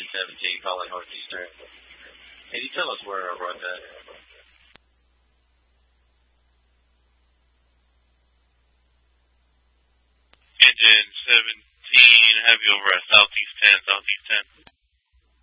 17 calling Northeastern. Can you tell us where our run's at? Engine 17, have you over at Southeast 10, Southeast 10.